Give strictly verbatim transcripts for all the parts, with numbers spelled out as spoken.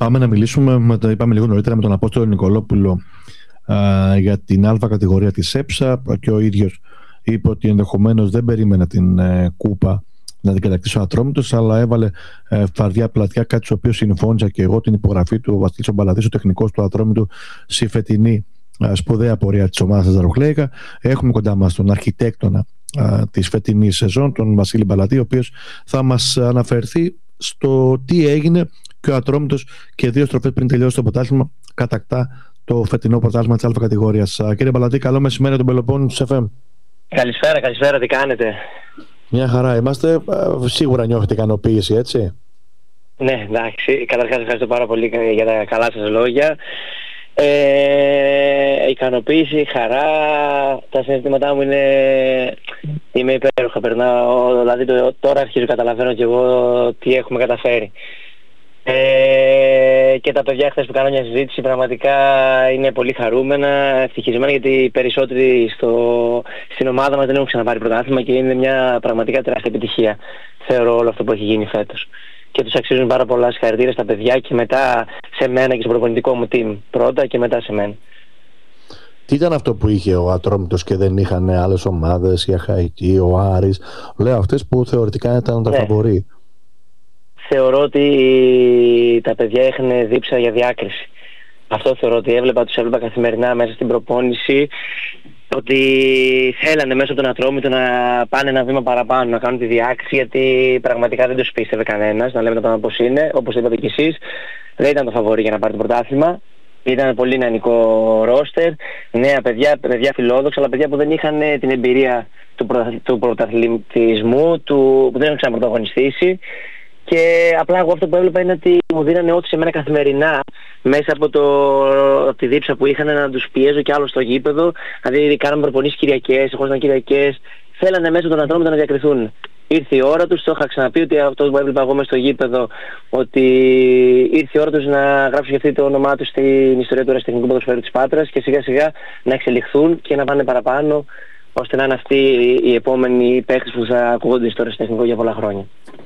Πάμε να μιλήσουμε, με το, είπαμε λίγο νωρίτερα, με τον Απόστολο Νικολόπουλο α, για την Α κατηγορία της ΕΠΣΑ, και ο ίδιος είπε ότι ενδεχομένως δεν περίμενε την ε, κούπα να την κατακτήσει ο Ατρόμητος, αλλά έβαλε ε, φαρδιά πλατιά, κάτι στο οποίο συμφώνησα και εγώ, την υπογραφή του Βασίλης Μπαλατής, ο τεχνικός του Ατρόμητου, στη φετινή α, σπουδαία πορεία της ομάδας της Ζαρουχλέικα. Έχουμε κοντά μας τον αρχιτέκτονα α, της φετινής σεζόν, τον Βασίλη Μπαλατή, ο οποίος θα μας αναφερθεί στο τι έγινε και ο Ατρόμητος και δύο στροφές πριν τελειώσει το πρωτάθλημα κατακτά το φετινό πρωτάθλημα της Α κατηγορίας. Κύριε Μπαλατή, καλό μεσημέρι από τον Πελοπόννησο της εφ εμ. Καλησπέρα, καλησπέρα, τι κάνετε? Μια χαρά είμαστε. Σίγουρα νιώθετε ικανοποίηση, έτσι? Ναι, εντάξει. Καταρχάς ευχαριστώ πάρα πολύ για τα καλά σας λόγια. Ε, ικανοποίηση, χαρά, τα συναισθήματά μου είναι, είμαι υπέροχα, περνάω, δηλαδή το, τώρα αρχίζω καταλαβαίνω και εγώ τι έχουμε καταφέρει. Ε, και τα παιδιά χθες που κάνανε μια συζήτηση πραγματικά είναι πολύ χαρούμενα, ευτυχισμένα, γιατί οι περισσότεροι στο, στην ομάδα μας δεν έχουν ξαναπάρει πρωτάθλημα και είναι μια πραγματικά τεράστια επιτυχία, θεωρώ, όλο αυτό που έχει γίνει φέτος. Και τους αξίζουν πάρα πολλά συγχαρητήρια στα παιδιά και μετά σε μένα και στο προπονητικό μου team πρώτα και μετά σε μένα. Τι ήταν αυτό που είχε ο Ατρόμητος και δεν είχαν άλλες ομάδες, η Αχαϊκή, ο Άρης, λέω αυτές που θεωρητικά ήταν τα ναι. φαβορί? Θεωρώ ότι τα παιδιά είχαν δίψα για διάκριση. Αυτό θεωρώ ότι έβλεπα, τους έβλεπα καθημερινά μέσα στην προπόνηση, ότι θέλανε μέσω των Ατρόμητων να πάνε ένα βήμα παραπάνω, να κάνουν τη διάκριση, γιατί πραγματικά δεν τους πίστευε κανένας, να λέμε τα πράγματα πώς είναι. Όπως είπατε κι εσείς, δεν ήταν το φαβορί για να πάρει το πρωτάθλημα. Ήταν πολύ νεανικό ρόστερ, νέα παιδιά, παιδιά φιλόδοξα, αλλά παιδιά που δεν είχαν την εμπειρία του, πρωτα, του πρωταθλητισμού, του, που δεν είχαν ξαναπρωταγωνιστήσει. Και απλά εγώ αυτό που έβλεπα είναι ότι μου δίνανε ό,τι σε μένα καθημερινά, μέσα από, το, από τη δίψα που είχαν, να τους πιέζω κι άλλο στο γήπεδο. Δηλαδή κάναμε προπονήσεις Κυριακές, ερχόντουσαν Κυριακές, θέλανε μέσα των Ατρόμητων να διακριθούν. Ήρθε η ώρα τους, το είχα ξαναπεί ότι αυτό που έβλεπα εγώ μέσα στο γήπεδο, ότι ήρθε η ώρα τους να γράψουν και αυτοί το όνομά τους στην ιστορία του αεραστεχνικού ποδοσφαίρου της Πάτρας και σιγά σιγά να εξελιχθούν και να πάνε παραπάνω, ώστε να είναι αυτοί οι επόμενοι παίκτες που θα ακούγονται στο αεραστεχνικό για πολλά χρόνια.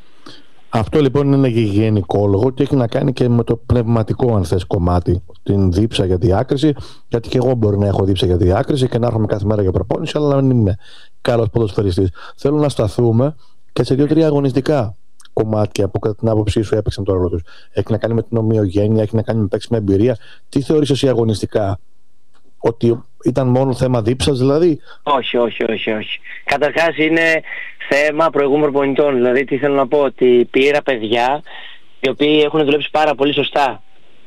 Αυτό λοιπόν είναι ένα γενικό λόγο και έχει να κάνει και με το πνευματικό, αν θες, κομμάτι. Την δίψα για διάκριση, γιατί και εγώ μπορεί να έχω δίψα για διάκριση και να έρχομαι κάθε μέρα για προπόνηση, αλλά να μην είμαι καλός ποδοσφαιριστής. Θέλω να σταθούμε και σε δύο-τρία αγωνιστικά κομμάτια που κατά την άποψή σου έπαιξαν το ρόλο τους. Έχει να κάνει με την ομοιογένεια, έχει να κάνει με παίξιμη εμπειρία. Τι θεωρείς εσύ αγωνιστικά? Ότι ήταν μόνο θέμα δίψας δηλαδή? Όχι, όχι, όχι, όχι. Καταρχάς είναι θέμα προηγούμενων προπονητών. Δηλαδή τι θέλω να πω, ότι πήρα παιδιά οι οποίοι έχουν δουλέψει πάρα πολύ σωστά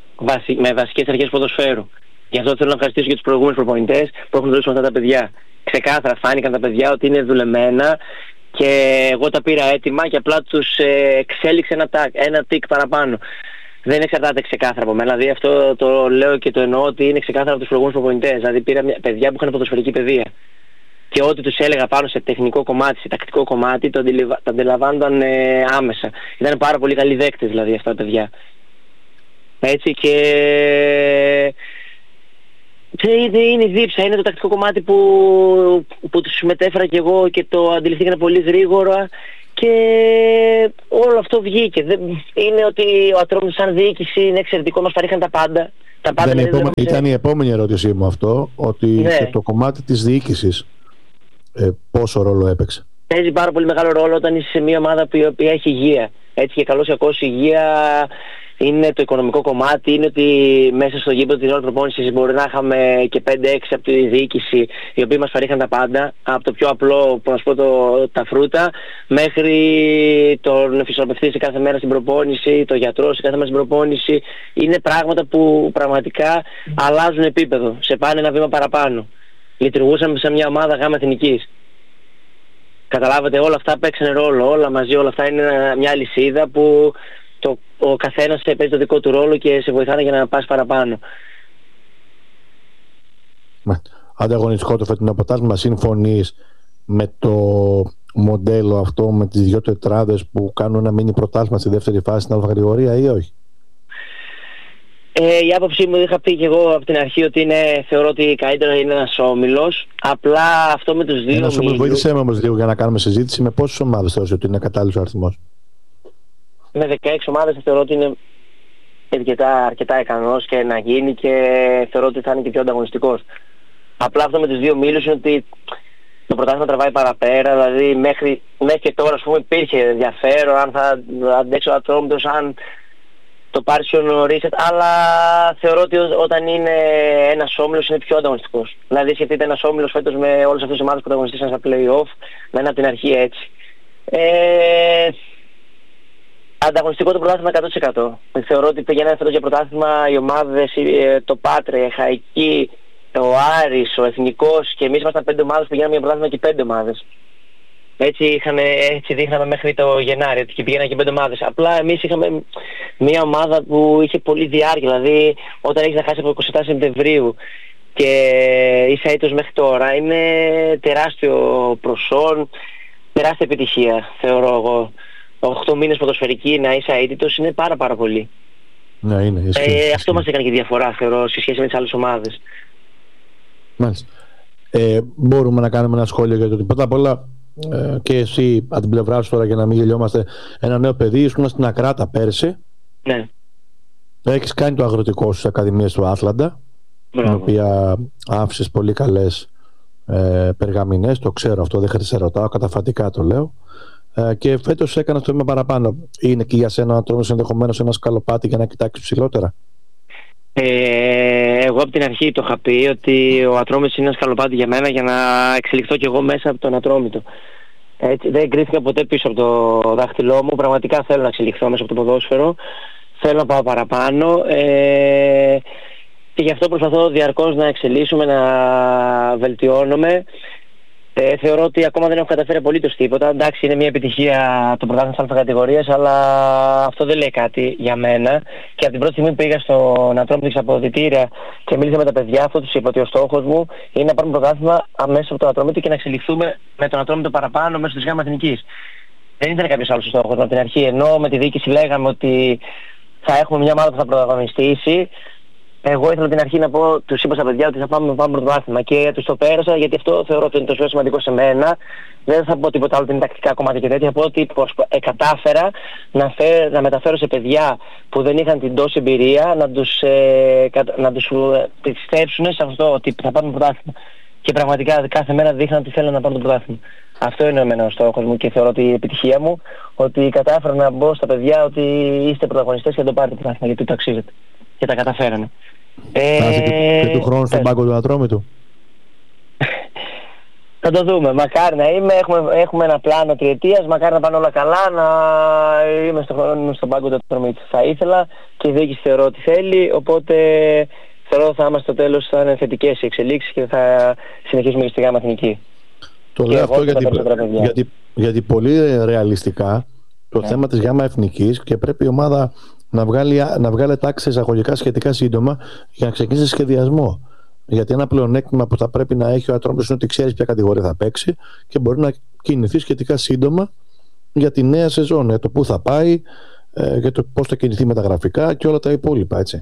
με βασικές αρχές ποδοσφαίρου. Γι' αυτό θέλω να ευχαριστήσω και τους προηγούμενους προπονητές που έχουν δουλέψει με αυτά τα παιδιά. Ξεκάθαρα φάνηκαν τα παιδιά ότι είναι δουλεμένα και εγώ τα πήρα έτοιμα και απλά τους εξέλιξε ένα, τάκ, ένα τικ παραπάνω. Δεν εξαρτάται ξεκάθαρα από μένα. Δηλαδή αυτό το λέω και το εννοώ ότι είναι ξεκάθαρα από τους προηγούμενους προπονητές. Δηλαδή πήρα παιδιά που είχαν ποδοσφαιρική παιδεία. Και ό,τι τους έλεγα πάνω σε τεχνικό κομμάτι, σε τακτικό κομμάτι, το αντιλαμβάνονταν ε, άμεσα. Ήταν πάρα πολύ καλοί δέκτες δηλαδή αυτά τα παιδιά. Έτσι και... και είναι, είναι η δίψα, είναι το τακτικό κομμάτι που, που τους μετέφερα και εγώ και το αντιληφθήκανε πολύ γρήγορα. Και όλο αυτό βγήκε. Είναι ότι ο Ατρόμητος σαν διοίκηση είναι εξαιρετικό, μας παρήχαν τα πάντα. Τα πάντα ήταν, η επόμε... ήταν η επόμενη ερώτησή μου αυτό, ότι ναι. Και το κομμάτι της διοίκησης ε, πόσο ρόλο έπαιξε? Παίζει πάρα πολύ μεγάλο ρόλο όταν είσαι σε μια ομάδα που η οποία έχει υγεία. Έτσι και καλώς ή κακώς η υγεία είναι το οικονομικό κομμάτι, είναι ότι μέσα στο γήπεδο την όλη προπόνηση μπορεί να είχαμε και πέντε έξι από τη διοίκηση οι οποίοι μας παρήχαν τα πάντα, από το πιο απλό που να σου πω το, τα φρούτα, μέχρι τον φυσιοθεραπευτή σε κάθε μέρα στην προπόνηση, το γιατρό σε κάθε μέρα στην προπόνηση. Είναι πράγματα που πραγματικά αλλάζουν επίπεδο, σε πάνε ένα βήμα παραπάνω. Λειτουργούσαμε σε μια ομάδα γάμα εθνικής. Καταλάβατε, όλα αυτά παίξαν ρόλο, όλα μαζί, όλα αυτά είναι μια αλυσίδα που το, ο καθένας παίζει το δικό του ρόλο και σε βοηθάνε για να πας παραπάνω. Ανταγωνιστικό το φετινό πρωτάθλημα, συμφωνείς με το μοντέλο αυτό, με τις δυο τετράδες που κάνουν ένα μίνι πρωτάθλημα στη δεύτερη φάση στην Α κατηγορία, ή όχι? Ε, η άποψή μου, είχα πει και εγώ από την αρχή ότι είναι, θεωρώ ότι καλύτερα είναι ένας όμιλος. Απλά αυτό με τους δύο. Ένας όμιλος, βοήθησέ με όμως λίγο για να κάνουμε συζήτηση. Με πόσες ομάδες θεωρείς ότι είναι κατάλληλος ο αριθμός? Με δεκαέξι ομάδες θεωρώ ότι είναι αρκετά, αρκετά ικανός και να γίνει, και θεωρώ ότι θα είναι και πιο ανταγωνιστικός. Απλά αυτό με τους δύο μήλους είναι ότι το πρωτάθλημα τραβάει παραπέρα, δηλαδή μέχρι, μέχρι και τώρα, ας πούμε, υπήρχε ενδιαφέρον αν θα αντέξει ο Ατρόμητος, αν το πάρει πιο νωρίς, αλλά θεωρώ ότι όταν είναι ένας όμιλος είναι πιο ανταγωνιστικός. Δηλαδή σκεφτείτε ένας όμιλος φέτος με όλες αυτές τις ομάδες που ανταγωνιστήσαν στα play-off, να είναι από την αρχή έτσι. Ε, ανταγωνιστικό το πρωτάθλημα εκατό τοις εκατό. Θεωρώ ότι πηγαίνανε φέτος για πρωτάθλημα οι ομάδες, το Πάτρε, η Χαϊκή, ο Άρης, ο Εθνικός, και εμείς ήμασταν πέντε ομάδες που πηγαίναμε για πρωτάθλημα και πέντε ομάδες. Έτσι, είχαν, έτσι δείχναμε μέχρι το Γενάρη ότι πηγαίνανε και πέντε ομάδες. Απλά εμείς είχαμε μια ομάδα που είχε πολύ διάρκεια. Δηλαδή, όταν έχεις να χάσει από εικοστή εβδόμη Σεπτεμβρίου και είσαι αίτητος μέχρι τώρα, είναι τεράστιο προσόν, τεράστια επιτυχία, θεωρώ εγώ. οκτώ μήνες ποδοσφαιρική να είσαι αίτητος είναι πάρα πάρα πολύ. Ναι, είναι. Ισχύει, ε, ισχύει. Αυτό μας έκανε και διαφορά, θεωρώ, σε σχέση με τις άλλες ομάδες. Μάλιστα. Ε, μπορούμε να κάνουμε ένα σχόλιο για το ότι πρώτα απ' όλα ε, και εσύ από την πλευρά σου τώρα, για να μην γελιόμαστε, ένα νέο παιδί, ήσουν στην Ακράτα πέρσι. Ναι. Έχεις κάνει το αγροτικό σου στις Ακαδημίες του Άθλαντα, την οποία άφησες πολύ καλές ε, περγαμηνές, το ξέρω αυτό, δεν σε ρωτάω, καταφατικά το λέω. Ε, και φέτος έκανας το βήμα παραπάνω. Είναι και για σένα να τρώνεις ενδεχομένως ένα σκαλοπάτι για να κοιτάξεις ψηλότερα? Ε, εγώ από την αρχή το είχα πει ότι ο Ατρόμητος είναι ένα σκαλοπάτι για μένα, για να εξελιχθώ κι εγώ μέσα από τον Ατρόμητο. Έτσι, δεν κρύφτηκα ποτέ πίσω από το δάχτυλό μου. Πραγματικά θέλω να εξελιχθώ μέσα από το ποδόσφαιρο. Θέλω να πάω παραπάνω. Ε, και γι' αυτό προσπαθώ διαρκώς να εξελίσσουμε, να βελτιώνομαι. Ε, θεωρώ ότι ακόμα δεν έχω καταφέρει απολύτως τίποτα. Εντάξει, είναι μια επιτυχία το πρωτάθλημα της Α κατηγορίας, αλλά αυτό δεν λέει κάτι για μένα. Και από την πρώτη στιγμή που πήγα στον Ατρόμητο από αποδυτήρια και μίλησα με τα παιδιά, αυτό τους είπα ότι ο στόχος μου είναι να πάρουμε πρωτάθλημα αμέσως από τον Ατρόμητο και να εξελιχθούμε με τον Ατρόμητο παραπάνω μέσω της ΓΑΜΑ Εθνικής. Δεν ήταν κάποιος άλλος ο στόχος από την αρχή. Ενώ με τη διοίκηση λέγαμε ότι θα έχουμε μια ομάδα που θα πρωταγωνιστήσει, εγώ ήθελα την αρχή να πω, τους είπα στα παιδιά ότι θα πάμε, πάμε πρωτοβάθλημα, και τους το πέρασα, γιατί αυτό θεωρώ ότι είναι το πιο σημαντικό σε μένα. Δεν θα πω τίποτα άλλο ότι είναι τακτικά κομμάτια και τέτοια. Θα πω ότι ε, κατάφερα να, φέρ, να μεταφέρω σε παιδιά που δεν είχαν την τόση εμπειρία να τους, ε, να τους ε, πιστέψουν σε αυτό ότι θα πάρουν πρωτάθλημα. Και πραγματικά κάθε μέρα δείχναν ότι θέλουν να πάρουν το πρωτάθλημα. Αυτό είναι εμένα ο στόχος μου και θεωρώ ότι η επιτυχία μου, ότι κατάφερα να μπω στα παιδιά ότι είστε πρωταγωνιστές και να το πάρετε το πρωτάθλημα, γιατί το αξίζετε. Και τα καταφέρανε. Ε, και, και του χρόνου στον πάγκο του Ατρόμητου. Θα το δούμε. Μακάρι να είμαι. Έχουμε, έχουμε ένα πλάνο τριετίας. Μακάρι να πάνε όλα καλά. Να είμαι στον χρόνο στον πάγκο του Ατρόμητου. Θα ήθελα, και η διοίκηση θεωρώ ότι θέλει. Οπότε θεωρώ θα είμαστε στο τέλος, θα είναι θετικές οι εξελίξεις και θα συνεχίσουμε και στη ΓΑΜΑ Εθνική. Το λέω αυτό γιατί, γιατί, γιατί πολύ ρεαλιστικά το yeah. θέμα της ΓΑΜΑ Εθνικής, και πρέπει η ομάδα να βγάλει, να βγάλει τάξη εισαγωγικά σχετικά σύντομα για να ξεκινήσει σχεδιασμό. Γιατί ένα πλεονέκτημα που θα πρέπει να έχει ο Ατρόμητος είναι ότι ξέρει ποια κατηγορία θα παίξει και μπορεί να κινηθεί σχετικά σύντομα για τη νέα σεζόν, για το πού θα πάει, για το πώς θα κινηθεί μεταγραφικά και όλα τα υπόλοιπα, έτσι.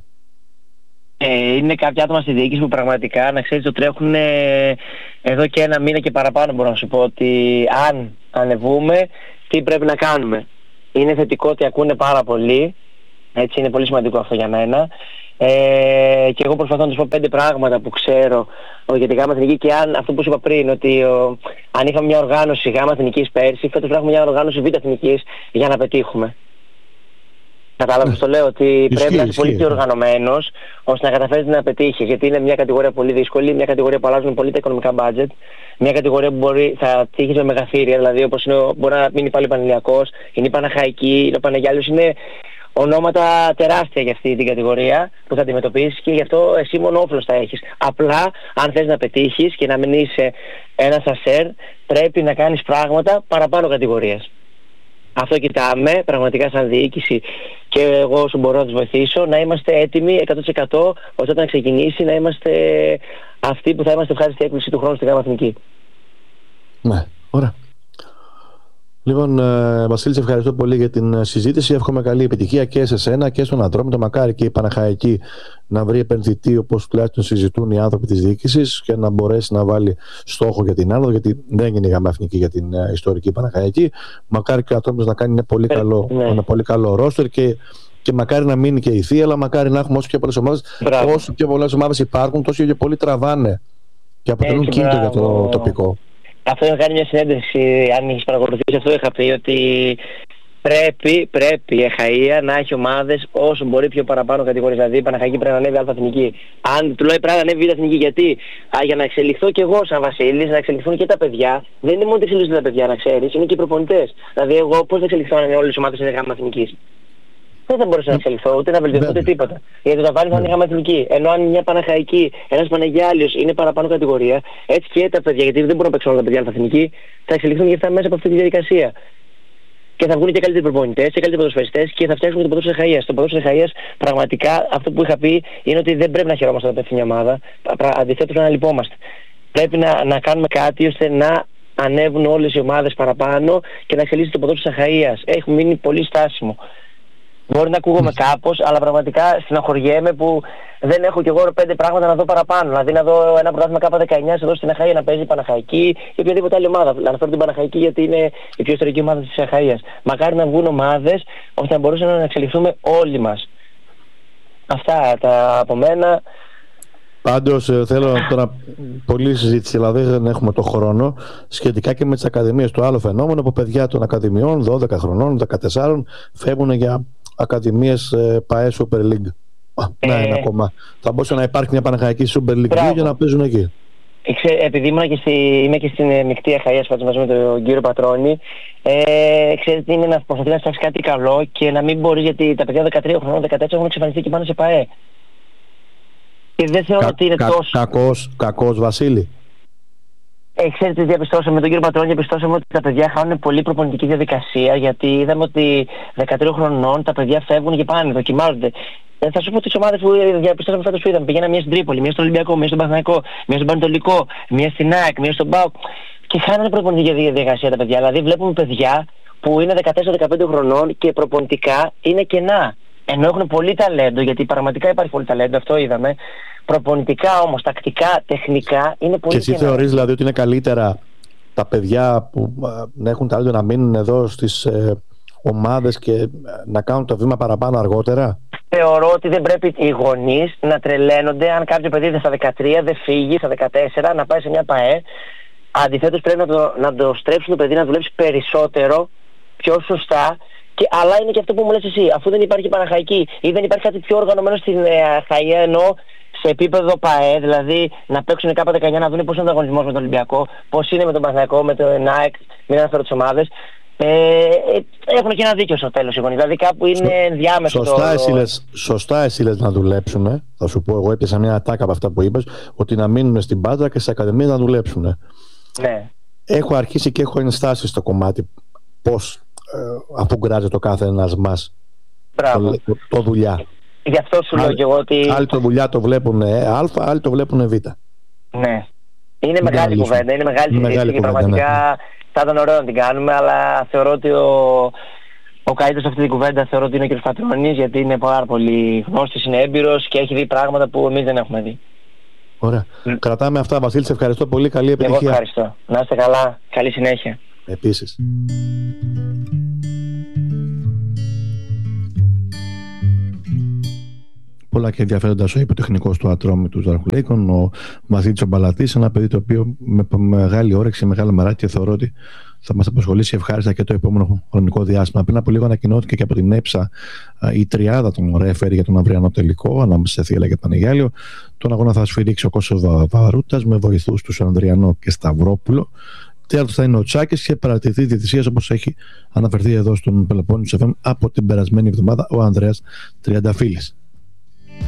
Ε, είναι κάποια άτομα στη διοίκηση που πραγματικά, να ξέρεις, το τρέχουν ε, εδώ και ένα μήνα και παραπάνω. Μπορώ να σου πω ότι αν ανεβούμε, τι πρέπει να κάνουμε. Είναι θετικό ότι ακούνε πάρα πολύ. Έτσι, είναι πολύ σημαντικό αυτό για μένα. Ε, και εγώ προσπαθώ να τους πω πέντε πράγματα που ξέρω για τη ΓΑΜΑ Εθνική, και αν, αυτό που σου είπα πριν, ότι ο, αν είχαμε μια οργάνωση ΓΑΜΑ Εθνικής πέρσι, φέτος πρέπει να έχουμε μια οργάνωση Β' Εθνικής για να πετύχουμε. Κατάλαβες το λέω, ότι πρέπει να είσαι πολύ πιο οργανωμένος ώστε να καταφέρεις να πετύχεις. Γιατί είναι μια κατηγορία πολύ δύσκολη, μια κατηγορία που αλλάζουν πολύ τα οικονομικά budget, μια κατηγορία που μπορεί, θα τύχεις με μεγαθύρια, δηλαδή όπως είναι, μπορεί να μείνει πάλι ο Πανηλιακός, είναι η Παναχαϊκή, είναι ο Παναγιάλιος, είναι ονόματα τεράστια για αυτή την κατηγορία που θα αντιμετωπίσεις, και γι' αυτό εσύ μόνο όφελος θα έχεις. Απλά αν θες να πετύχεις και να μην είσαι ένας ασέρ, πρέπει να κάνεις πράγματα παραπάνω κατηγορίας. Αυτό κοιτάμε πραγματικά σαν διοίκηση, και εγώ όσο μπορώ να τους βοηθήσω, να είμαστε έτοιμοι εκατό τοις εκατό ώστε όταν ξεκινήσει να είμαστε αυτοί που θα είμαστε ευχάριστη έκπληξη του χρόνου στη ΓΑΜΑ Εθνική. Ναι, ωραία. Λοιπόν, ε, Βασίλη, σε ευχαριστώ πολύ για την συζήτηση. Εύχομαι καλή επιτυχία και σε σένα και στον Ατρόμητο. Μακάρι και η Παναχαϊκή να βρει επενδυτή, όπως τουλάχιστον συζητούν οι άνθρωποι της διοίκησης, και να μπορέσει να βάλει στόχο για την άνοδο, γιατί δεν έγινε η ΓΑΜΑ Εθνική για την uh, ιστορική Παναχαϊκή. Μακάρι και ο Ατρόμητος να κάνει ένα πολύ, καλό, ναι. ένα πολύ καλό ρόστερ, και Και μακάρι να μείνει και η Θεία, αλλά μακάρι να έχουμε όσο πιο πολλές ομάδες. Όσο πιο πολλές ομάδες υπάρχουν, τόσο πιο πολλοί τραβάνε και αποτελούν κίνητρο για το τοπικό. Αυτό είχα κάνει μια συνέντευξη, αν έχεις παρακολουθήσει, αυτό είχα πει, ότι πρέπει, πρέπει η Αχαΐα να έχει ομάδες όσο μπορεί πιο παραπάνω κατηγορίες. Δηλαδή η Παναχαϊκή πρέπει να ανέβει Α-εθνική. Αν του λέει πρέπει να ανέβει Β-εθνική, γιατί α, για να εξελιχθώ κι εγώ σαν Βασίλης, να εξελιχθούν και τα παιδιά, δεν είναι μόνο ότι εξελίσσονται τα παιδιά, να ξέρεις, είναι και οι προπονητές. Δηλαδή, εγώ πώς θα εξελιχθώ αν είναι όλες οι ομάδες είναι γάμα-εθνικής? Δεν θα μπορούσα να εξελιχθώ, ούτε να βελτιωθώ, ούτε τίποτα. Γιατί το ταβάνι θα είναι γάμα-εθνική. Ενώ αν μια Παναχαϊκή, ένας Παναγιάλιος είναι παραπάνω κατηγορία, έτσι και τα παιδιά, γιατί δεν μπορούν να παίξουν όλα τα παιδιά Α-εθνική, θα εξελιχθούν και αυτά μέσα από αυτή τη διαδικασία. Και θα βγουν και καλύτεροι προπονητές και καλύτεροι ποδοσφαιριστές και θα φτιάξουν και το ποδόσφαιρο της Αχαΐας. Το ποδόσφαιρο της Αχαΐας, πραγματικά, αυτό που είχα πει είναι ότι δεν πρέπει να χαιρόμαστε όταν πέφτει μια ομάδα. Αντιθέτως, να λυπόμαστε. Πρέπει να, να κάνουμε κάτι ώστε να ανέβουν όλες οι ομάδες παραπάνω και να εξελίσσεται το ποδόσφαιρο της Αχαΐας. Έχει μείνει πολύ στάσιμο. Μπορεί να ακούγομαι κάπως, αλλά πραγματικά στεναχωριέμαι που δεν έχω κι εγώ πέντε πράγματα να δω παραπάνω. Δηλαδή να δω ένα πρωτάθλημα Κάπα δεκαεννιά εδώ στην Αχαΐα να παίζει η Παναχαϊκή ή οποιαδήποτε άλλη ομάδα. Αναφέρω την Παναχαϊκή γιατί είναι η πιο ιστορική ομάδα της Αχαΐας. Μακάρι να βγουν ομάδες ώστε να μπορούσαμε να εξελιχθούμε όλοι μας. Αυτά τα από μένα. Πάντως θέλω τώρα πολλή συζήτηση, αλλά δεν έχουμε το χρόνο, σχετικά και με τις ακαδημίες. Το άλλο φαινόμενο που παιδιά των ακαδημιών δώδεκα χρονών, δεκατεσσάρων φεύγουν για ακαδημίες ε, ΠΑΕ Super League. Ε, να είναι ακόμα. Θα μπορούσε να υπάρχει μια Παναχαϊκή Super League δύο για να παίζουν εκεί. Εξε, επειδή ήμουν και στη, είμαι και στην μεικτή Αχαΐας μαζί με τον κύριο Πατρώνη, ε, ξέρετε είναι να προσπαθεί να φτιάξει κάτι καλό και να μην μπορεί, γιατί τα παιδιά δεκατρία χρονών, δεκατέσσερα έχουν εξαφανιστεί και πάνε σε ΠΑΕ. Και δεν θεωρώ κα, ότι είναι κα, τόσο. Κακός, κακός Βασίλη. Ε, ξέρετε τι διαπιστώσαμε με τον κύριο Πατρώνη, διαπιστώσαμε ότι τα παιδιά χάνουν πολύ προπονητική διαδικασία, γιατί είδαμε ότι δεκατρία χρονών τα παιδιά φεύγουν και πάνε, δοκιμάζονται. Ε, θα σου πω τις ομάδες που διαπιστώσαμε φέτος που είδαμε. Πηγαίναμε μία στην Τρίπολη, μία στον Ολυμπιακό, μία στον Παναθηναϊκό, μία στον Πανετολικό, μία στην ΑΕΚ, μία στον ΠΑΟΚ. Και χάνουν προπονητική διαδικασία τα παιδιά. Δηλαδή βλέπουμε παιδιά που είναι δεκατέσσερα δεκαπέντε χρονών και προπονητικά είναι κενά. Ενώ έχουν πολύ ταλέντο, γιατί πραγματικά υπάρχει πολύ ταλέντο, αυτό είδαμε. Προπονητικά όμως, τακτικά, τεχνικά είναι πολύ. Και εσύ κενά. θεωρείς δηλαδή ότι είναι καλύτερα τα παιδιά που να έχουν ταλέντο να μείνουν εδώ στις ε, ομάδες και να κάνουν το βήμα παραπάνω αργότερα? Θεωρώ ότι δεν πρέπει οι γονείς να τρελαίνονται αν κάποιο παιδί στα δεκατρία δεν φύγει, στα δεκατέσσερα να πάει σε μια ΠΑΕ. Αντιθέτως πρέπει να το, να το στρέψουν το παιδί να δουλέψει περισσότερο, πιο σωστά. Και, αλλά είναι και αυτό που μου λες εσύ, αφού δεν υπάρχει Παναχαϊκή ή δεν υπάρχει κάτι πιο οργανωμένο στην Αχαΐα, ενώ σε επίπεδο ΠΑΕ, δηλαδή να παίξουν Κάπα δεκαεννιά, να δουν πώς είναι ο ανταγωνισμός με τον Ολυμπιακό, πώς είναι με τον Παναθηναϊκό, με τον ΑΕΚ, μην αναφέρω τις ομάδες. Ε, έχουν και ένα δίκιο στο τέλος οι γονείς, δηλαδή κάπου είναι ενδιάμεσο. Σωστά, το... εσύ λες, σωστά εσύ λες να δουλέψουν. Θα σου πω, εγώ έπιασα μια ατάκα από αυτά που είπες, ότι να μείνουν στην πάντα και στις ακαδημίες να δουλέψουν. Ναι. Έχω αρχίσει και έχω ενστάσει στο κομμάτι πώς αφού γκράζει το κάθε ένας μας το, το, το δουλειά. Γι' αυτό σου λέω και εγώ ότι άλλοι το δουλειά το βλέπουν Α, άλλοι το βλέπουν Β. Ναι. Είναι μεγάλη κουβέντα, είναι μεγάλη συζήτηση και πραγματικά ναι. Θα ήταν ωραίο να την κάνουμε, αλλά θεωρώ ότι ο, ο καλύτερος σε αυτή την κουβέντα θεωρώ ότι είναι ο κ. Πατρώνης, γιατί είναι πάρα πολύ γνώστης, είναι έμπειρος και έχει δει πράγματα που εμείς δεν έχουμε δει. Ωραία. Mm. Κρατάμε αυτά, Βασίλη, σε ευχαριστώ πολύ, καλή επιτυχία. Εγώ ευχαριστώ. Να είστε καλά, καλή συνέχεια. Επίσης. Πολλά και ενδιαφέροντα ο υποτεχνικός του Ατρόμητου Ζαρχουλέικων, ο Βασίλης ο Μπαλατής, ένα παιδί το οποίο με μεγάλη όρεξη, μεγάλο μεράκι, θεωρώ ότι θα μας απασχολήσει ευχάριστα και το επόμενο χρονικό διάστημα. Πριν από λίγο ανακοινώθηκε και από την ΕΨΑ η τριάδα των ρέφερ για τον αυριανό τελικό ανάμεσα σε Θίελα και Πανεγιάλιο. Τον αγώνα θα σφυρίξει ο Κώστας Βαρούτας με βοηθούς του Ανδριανό και Σταυρόπουλο. Τέταρτος θα είναι ο Τσάκης και παρατηρητής διαιτησίας, όπως έχει αναφερθεί εδώ στον Πελοπόννησο εφ εμ από την περασμένη εβδομάδα, ο Ανδρέας Τριανταφύλης.